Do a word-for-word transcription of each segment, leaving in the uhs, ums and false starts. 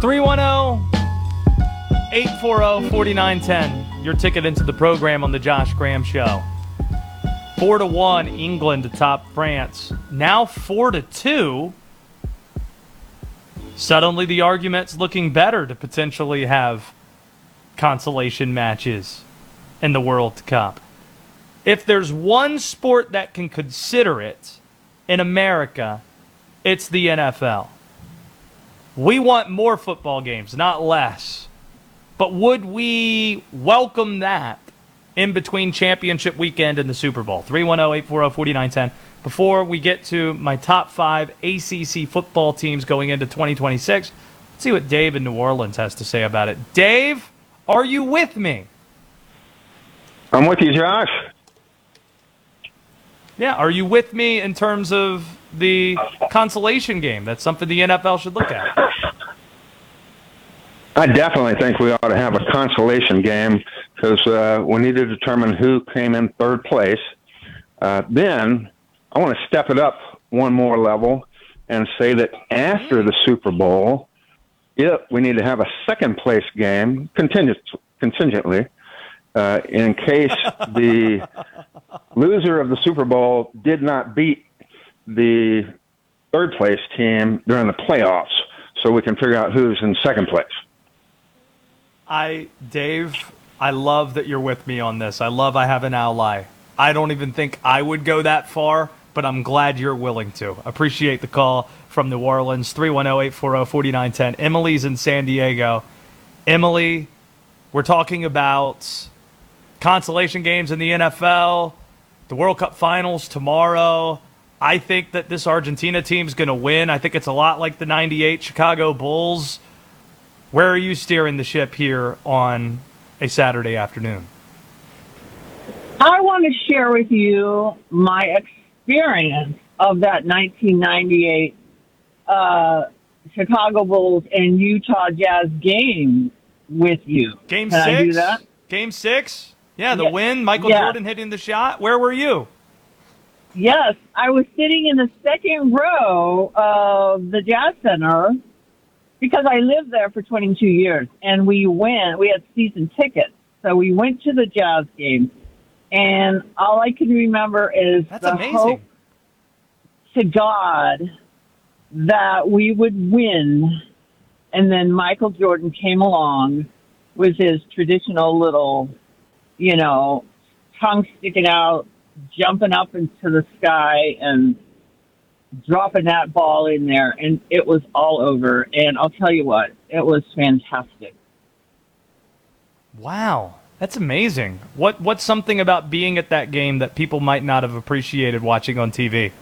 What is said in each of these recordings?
three one zero, eight four zero, four nine one zero. Your ticket into the program on the Josh Graham Show. Four to one, England atop France. Now four to two. Suddenly the argument's looking better to potentially have consolation matches in the World Cup. If there's one sport that can consider it in America, it's the N F L. We want more football games, not less. But would we welcome that in between championship weekend and the Super Bowl? three one zero, eight four zero, four nine one zero. Before we get to my top five A C C football teams going into twenty twenty-six, let's see what Dave in New Orleans has to say about it. Dave, are you with me? I'm with you, Josh. Yeah, are you with me in terms of the consolation game? That's something the N F L should look at. I definitely think we ought to have a consolation game because uh, we need to determine who came in third place. Uh, then I want to step it up one more level and say that after the Super Bowl, it, we need to have a second place game contingent, contingently uh, in case the loser of the Super Bowl did not beat the third place team during the playoffs, so we can figure out who's in second place. I, Dave, I love that you're with me on this. I love I have an ally. I don't even think I would go that far, but I'm glad you're willing to. Appreciate the call from New Orleans, three one zero, eight four zero, four nine one zero. Emily's in San Diego. Emily, we're talking about consolation games in the N F L, the World Cup Finals tomorrow. I think that this Argentina team's going to win. I think it's a lot like the ninety-eight Chicago Bulls. Where are you steering the ship here on a Saturday afternoon? I want to share with you my experience of that nineteen ninety-eight uh, Chicago Bulls and Utah Jazz game with you. Game Can six? I do that? Game six? Yeah, the Yeah. win. Michael Yeah. Jordan hitting the shot. Where were you? Yes, I was sitting in the second row of the Jazz Center because I lived there for twenty-two years, and we went. We had season tickets, so we went to the Jazz game, and all I can remember is That's the amazing. hope to God that we would win, and then Michael Jordan came along with his traditional little, you know, tongue sticking out, jumping up into the sky, and dropping that ball in there, and it was all over. And I'll tell you what, it was fantastic. Wow, that's amazing. What What's something about being at that game that people might not have appreciated watching on T V?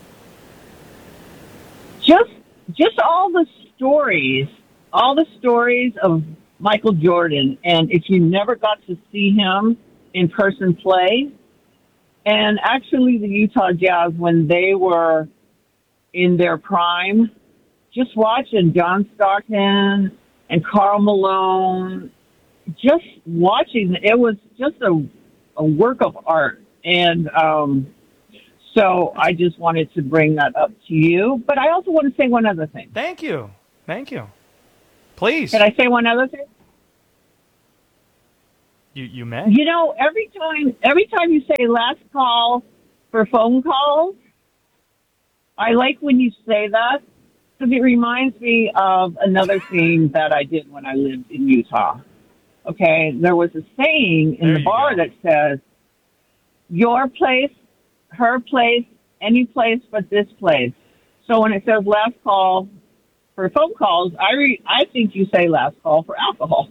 Just, just all the stories, all the stories of Michael Jordan. And if you never got to see him in person play, and actually the Utah Jazz, when they were in their prime, just watching John Stockton and Karl Malone, just watching, it was just a, a work of art. And um, so I just wanted to bring that up to you. But I also want to say one other thing. Thank you. Thank you. Please. Can I say one other thing? You you may. You know, every time, every time you say last call for phone calls, I like when you say that because it reminds me of another thing that I did when I lived in Utah. Okay, there was a saying in There the you bar go. that says, your place, her place, any place but this place. So when it says last call for phone calls, I re- I think you say last call for alcohol.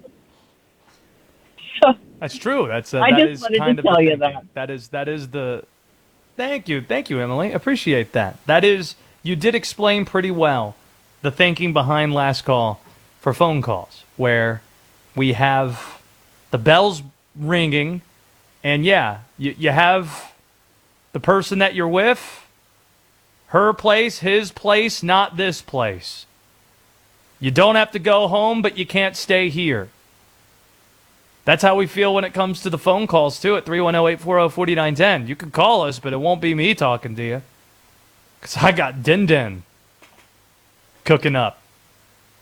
So That's true. That's uh, I that just is wanted to kind of tell the you thinking. that. That is that is the. Thank you, thank you, Emily. Appreciate that. That is, you did explain pretty well the thinking behind last call for phone calls, where we have the bells ringing, and yeah, you you have the person that you're with, her place, his place, not this place. You don't have to go home, but you can't stay here. That's how we feel when it comes to the phone calls, too, at three one zero, eight four zero, four nine one zero. You can call us, but it won't be me talking to you. Because I got Din Din cooking up.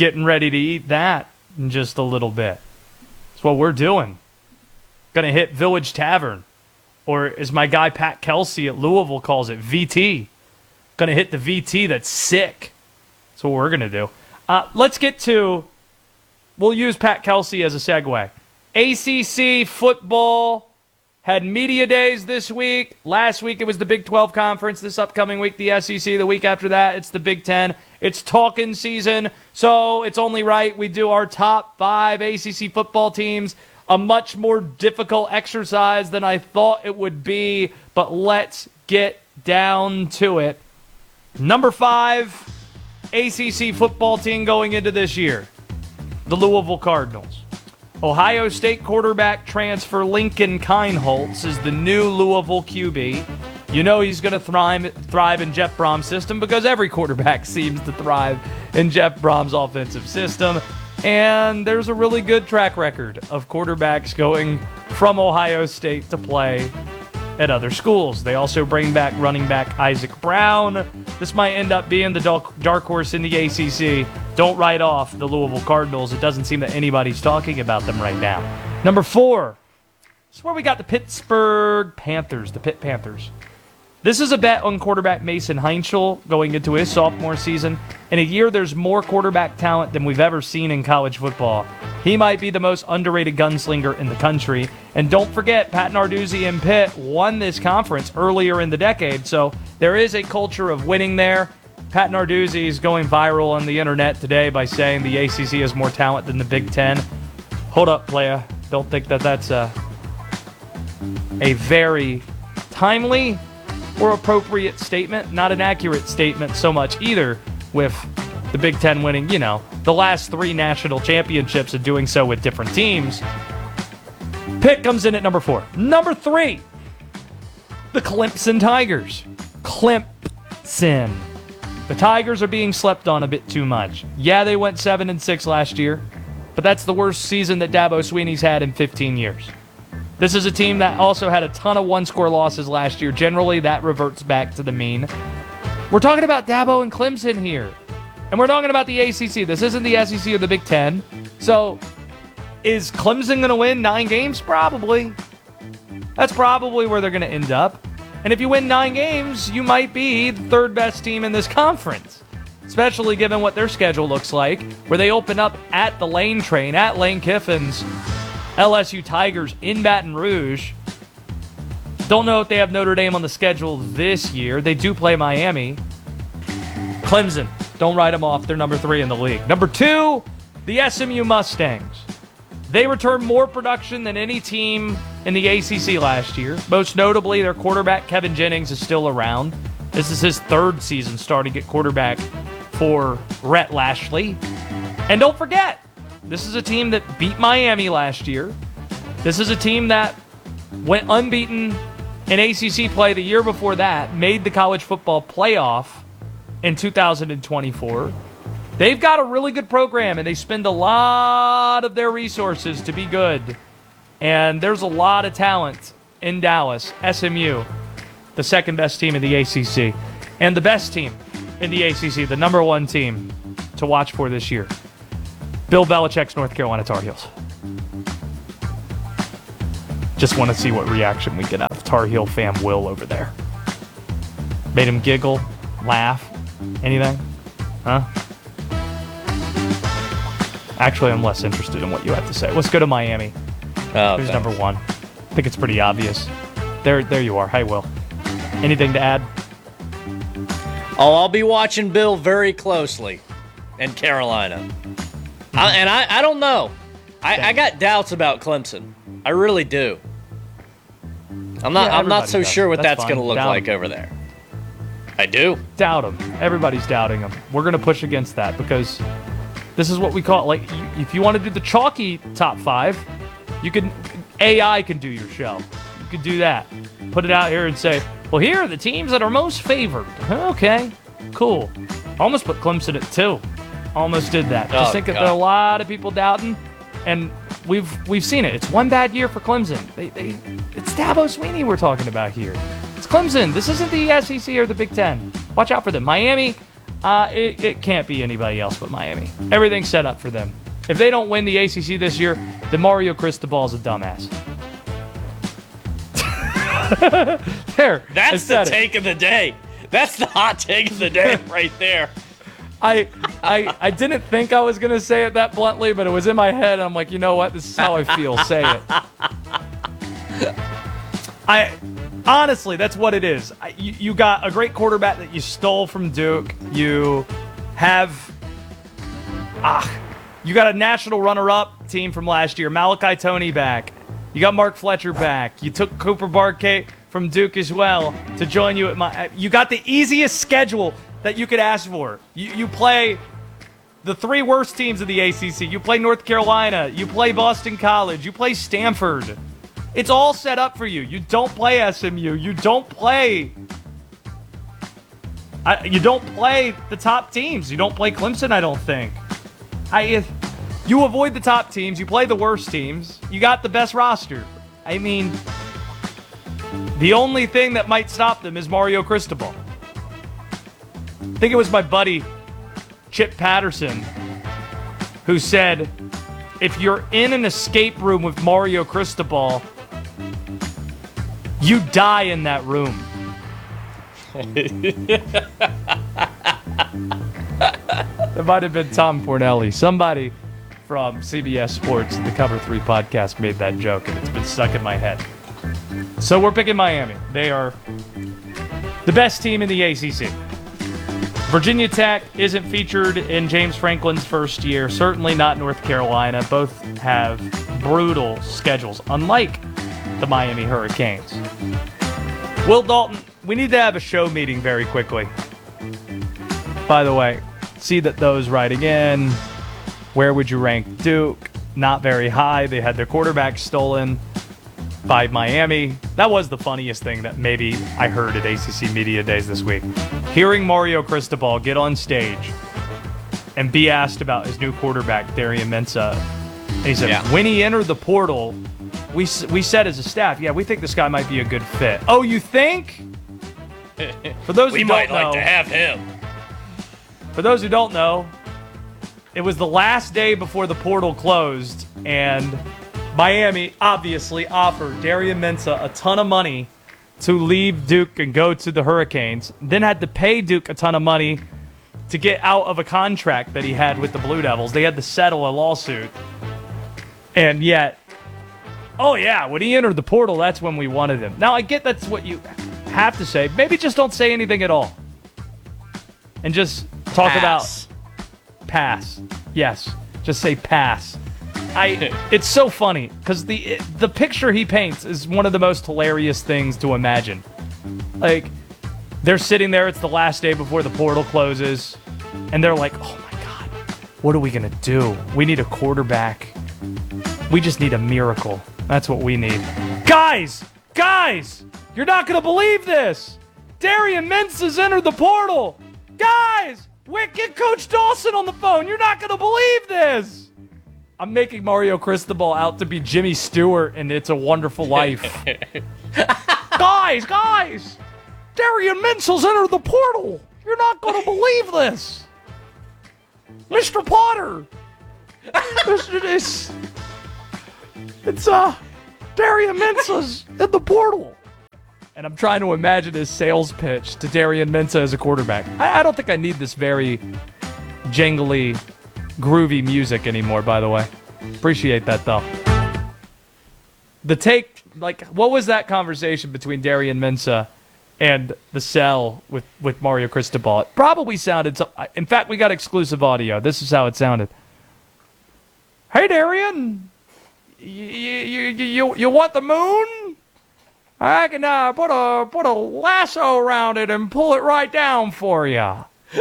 getting ready to eat that in just a little bit. That's what we're doing. Going to hit Village Tavern, or as my guy Pat Kelsey at Louisville calls it, V T. Going to hit the V T that's sick. That's what we're going to do. Uh, let's get to, we'll use Pat Kelsey as a segue. A C C football had media days this week. Last week it was the Big twelve Conference. This upcoming week, the S E C. The week after that, it's the Big Ten. It's talking season, so it's only right we do our top five A C C football teams. A much more difficult exercise than I thought it would be, but let's get down to it. Number five A C C football team going into this year, the Louisville Cardinals. Ohio State quarterback transfer Lincoln Kienholz is the new Louisville Q B. You know he's going to thrive, thrive in Jeff Brom's system because every quarterback seems to thrive in Jeff Brom's offensive system. And there's a really good track record of quarterbacks going from Ohio State to play at other schools. They also bring back running back Isaac Brown. This might end up being the dark horse in the A C C. Don't write off the Louisville Cardinals. It doesn't seem that anybody's talking about them right now. Number four. This is where we got the Pittsburgh Panthers, the Pitt Panthers. This is a bet on quarterback Mason Heinschel going into his sophomore season. In a year, there's more quarterback talent than we've ever seen in college football. He might be the most underrated gunslinger in the country. And don't forget, Pat Narduzzi and Pitt won this conference earlier in the decade, so there is a culture of winning there. Pat Narduzzi is going viral on the internet today by saying the A C C has more talent than the Big Ten. Hold up, playa. Don't think that that's a, a very timely or appropriate statement. Not an accurate statement so much either, with the Big Ten winning, you know, the last three national championships and doing so with different teams. Pitt comes in at number four. Number three, the Clemson Tigers. Clemson. The Tigers are being slept on a bit too much. Yeah, they went seven and six last year, but that's the worst season that Dabo Swinney's had in fifteen years. This is a team that also had a ton of one-score losses last year. Generally, that reverts back to the mean. We're talking about Dabo and Clemson here, and we're talking about the A C C. This isn't the S E C or the Big Ten. So, is Clemson going to win nine games? Probably. That's probably where they're going to end up. And if you win nine games, you might be the third best team in this conference, especially given what their schedule looks like, where they open up at the Lane Train, at Lane Kiffin's, L S U Tigers in Baton Rouge. Don't know if they have Notre Dame on the schedule this year. They do play Miami. Clemson, don't write them off. They're number three in the league. Number two, the S M U Mustangs. They returned more production than any team in the A C C last year. Most notably, their quarterback, Kevin Jennings, is still around. This is his third season starting at quarterback for Rhett Lashley. And don't forget, this is a team that beat Miami last year. This is a team that went unbeaten in A C C play the year before that, made the college football playoff in two thousand twenty-four. They've got a really good program, and they spend a lot of their resources to be good. And there's a lot of talent in Dallas. S M U, the second best team in the A C C, and the best team in the A C C, the number one team to watch for this year. Bill Belichick's North Carolina Tar Heels. Just want to see what reaction we get out of Tar Heel fan Will over there. Made him giggle, laugh, anything? Huh? Actually, I'm less interested in what you have to say. Let's go to Miami. Oh, Who's okay. number one? I think it's pretty obvious. There, there you are. Hi, Will. Anything to add? Oh, I'll be watching Bill very closely in Carolina. I, and I, I don't know. I, I got doubts about Clemson. I really do. I'm not Yeah, I'm not everybody so does. sure what That's that's, fine. going to look Doubt like him. over there. I do. Doubt him. Everybody's doubting him. We're going to push against that because this is what we call, like, you- if you want to do the chalky top five, you can, A I can do your show. You could do that. Put it out here and say, well, here are the teams that are most favored. Okay, cool. Almost put Clemson at two. Almost did that. Just Oh, think that God. there are a lot of people doubting, and we've we've seen it. It's one bad year for Clemson. They, they, it's Dabo Swinney we're talking about here. It's Clemson. This isn't the S E C or the Big Ten. Watch out for them. Miami, Uh, it, it can't be anybody else but Miami. Everything's set up for them. If they don't win the A C C this year, then Mario Cristobal is a dumbass. There. That's the take of the day. That's the hot take of the day right there. I, I I didn't think I was going to say it that bluntly, but it was in my head. And I'm like, you know what? This is how I feel. Say it. I honestly, that's what it is. I, you, you got a great quarterback that you stole from Duke. You have ah, you got a national runner-up team from last year. Malachi Toney back. You got Mark Fletcher back. You took Cooper Barkay from Duke as well to join you at my. You got the easiest schedule that you could ask for. You, you play the three worst teams of the A C C. You play North Carolina. You play Boston College. You play Stanford. It's all set up for you. You don't play S M U. You don't play. I, you don't play the top teams. You don't play Clemson, I don't think. I. You avoid the top teams. You play the worst teams. You got the best roster. I mean, the only thing that might stop them is Mario Cristobal. I think it was my buddy Chip Patterson who said, if you're in an escape room with Mario Cristobal, you die in that room. It might have been Tom Fornelli. Somebody from C B S Sports, the Cover three podcast, made that joke, and it's been stuck in my head. So we're picking Miami. They are the best team in the A C C. Virginia Tech isn't featured in James Franklin's first year. Certainly not North Carolina. Both have brutal schedules, unlike the Miami Hurricanes. Will Dalton, we need to have a show meeting very quickly. By the way, see that those writing in. Where would you rank Duke? Not very high. They had their quarterback stolen by Miami. That was the funniest thing that maybe I heard at A C C Media Days this week. Hearing Mario Cristobal get on stage and be asked about his new quarterback, Darian Mensah. And he said, yeah. when he entered the portal, we we said as a staff, yeah, we think this guy might be a good fit. Oh, you think? For those we who might don't like know, to have him. For those who don't know, it was the last day before the portal closed, and Miami obviously offered Darian Mensah a ton of money to leave Duke and go to the Hurricanes, then had to pay Duke a ton of money to get out of a contract that he had with the Blue Devils. They had to settle a lawsuit. And yet, oh yeah, when he entered the portal, that's when we wanted him. Now, I get that's what you have to say. Maybe just don't say anything at all. And just talk Pass. about pass. Yes, just say pass. I. It's so funny because the the picture he paints is one of the most hilarious things to imagine. Like, they're sitting there. It's the last day before the portal closes, and they're like, "Oh my God, what are we gonna do? We need a quarterback. We just need a miracle. That's what we need." Guys, guys, you're not gonna believe this. Darian Mensah's entered the portal. Guys, wait, get Coach Dawson on the phone. You're not gonna believe this. I'm making Mario Cristobal out to be Jimmy Stewart, and It's a Wonderful Life. guys, guys, Darian Mensah's entered the portal. You're not gonna believe this, Mister Potter. This is it's uh Darian Mensah's in the portal. And I'm trying to imagine his sales pitch to Darian Mensah as a quarterback. I, I don't think I need this very jangly, groovy music anymore, by the way. Appreciate that, though. The take, like, what was that conversation between Darian Mensah and the cell with, with Mario Cristobal? It probably sounded, so, in fact, we got exclusive audio. This is how it sounded. Hey, Darian, you, you, you, you want the moon? I can uh, put a put a lasso around it and pull it right down for you.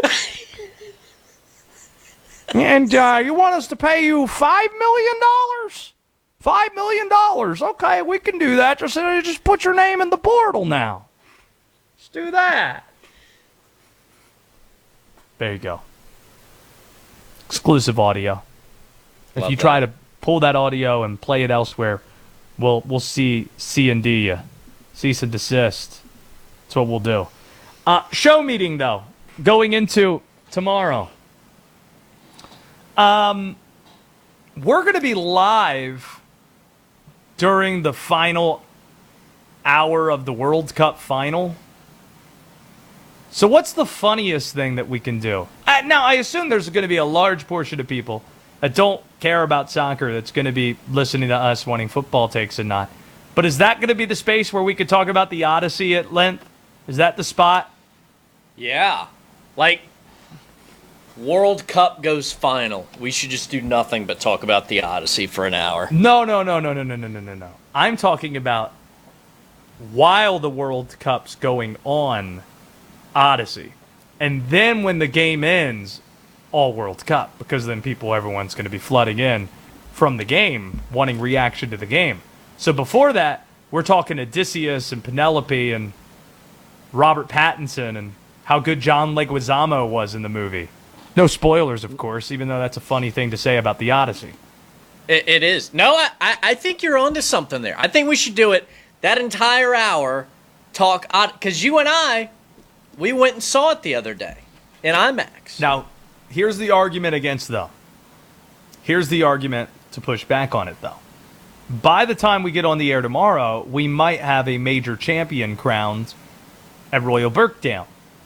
And uh, you want us to pay you five million dollars? Five million dollars? Okay, we can do that. Just uh, just put your name in the portal now. Let's do that. There you go. Exclusive audio. If Love you that. try to pull that audio and play it elsewhere, we'll we'll see C and D you. Cease and desist. That's what we'll do. Uh, show meeting, though. Going into tomorrow. Um, we're going to be live during the final hour of the World Cup final. So what's the funniest thing that we can do? Uh, now, I assume there's going to be a large portion of people that don't care about soccer that's going to be listening to us wanting football takes and not. But is that going to be the space where we could talk about the Odyssey at length? Is that the spot? Yeah. Like, World Cup goes final. We should just do nothing but talk about the Odyssey for an hour. No, no, no, no, no, no, no, no, no, no. I'm talking about while the World Cup's going on, Odyssey. And then when the game ends, all World Cup. Because then people, everyone's going to be flooding in from the game, wanting reaction to the game. So before that, we're talking Odysseus and Penelope and Robert Pattinson and how good John Leguizamo was in the movie. No spoilers, of course, even though that's a funny thing to say about the Odyssey. It, it is. No, I, I think you're onto something there. I think we should do it that entire hour, talk, because you and I, we went and saw it the other day in IMAX. Now, here's the argument against, though. Here's the argument to push back on it, though. By the time we get on the air tomorrow, we might have a major champion crowned at Royal Birkdale.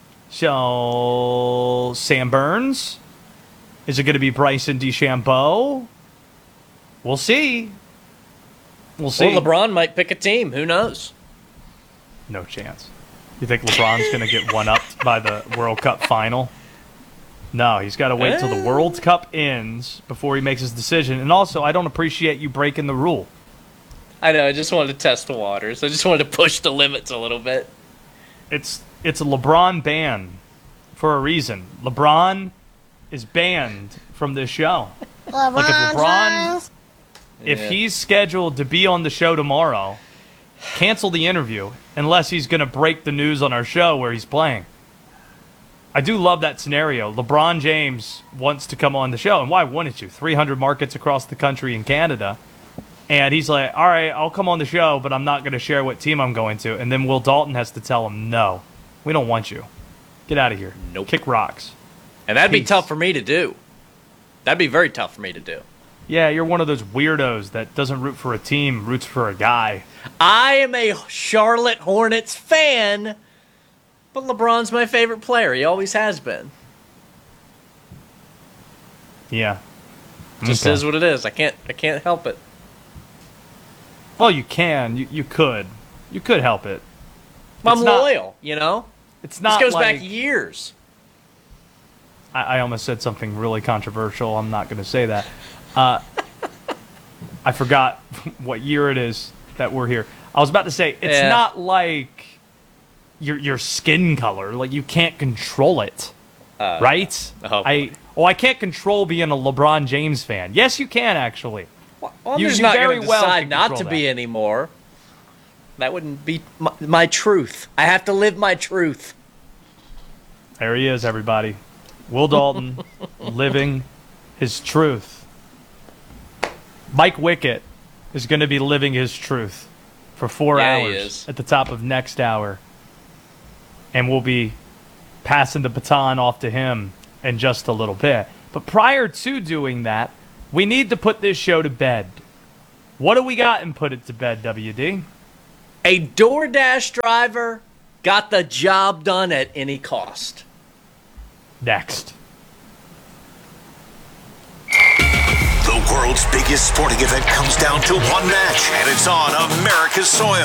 So, Sam Burns? Is it going to be Bryson DeChambeau? We'll see. We'll see. Well, LeBron might pick a team. Who knows? No chance. You think LeBron's going to get one-upped by the World Cup final? No, he's got to wait till the World Cup ends before he makes his decision. And also, I don't appreciate you breaking the rule. I know. I just wanted to test the waters. I just wanted to push the limits a little bit. It's it's a LeBron ban for a reason. LeBron is banned from this show. LeBron like if LeBron, James. if Yeah. he's scheduled to be on the show tomorrow, cancel the interview unless he's going to break the news on our show where he's playing. I do love that scenario. LeBron James wants to come on the show, and why wouldn't you? three hundred markets across the country in Canada. And he's like, all right, I'll come on the show, but I'm not going to share what team I'm going to. And then Will Dalton has to tell him, no, we don't want you. Get out of here. Nope. Kick rocks. And that'd be Peace. tough for me to do. That'd be very tough for me to do. Yeah, you're one of those weirdos that doesn't root for a team, roots for a guy. I am a Charlotte Hornets fan, but LeBron's my favorite player. He always has been. Yeah. Just Okay. is what it is. I can't. I can't help it. Well, you can. You, you could. You could help it. I'm It's not- loyal. You know. It's not This goes like... back years. I, I almost said something really controversial. I'm not going to say that. Uh, I forgot what year it is that we're here. I was about to say, it's Yeah. not like your your skin color. Like, you can't control it. Uh, right? oh, I Oh, I can't control being a LeBron James fan. Yes, you can, actually. Well, I'm You- just you not very going to well decide can not control to be that. anymore. That wouldn't be my, my truth. I have to live my truth. There he is, everybody. Will Dalton living his truth. Mike Wickett is going to be living his truth for four Yeah, he hours is. at the top of next hour. And we'll be passing the baton off to him in just a little bit. But prior to doing that, we need to put this show to bed. What do we got in Put It to Bed, W D? A DoorDash driver got the job done at any cost. Next. The world's biggest sporting event comes down to one match, and it's on America's soil.